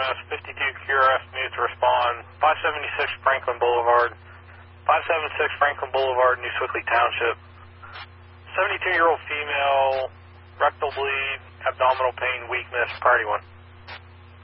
EMS, 52 QRF needs to respond. 576 Franklin Boulevard. 576 Franklin Boulevard, New Swickley Township. 72-year-old female, rectal bleed, abdominal pain, weakness, priority 1.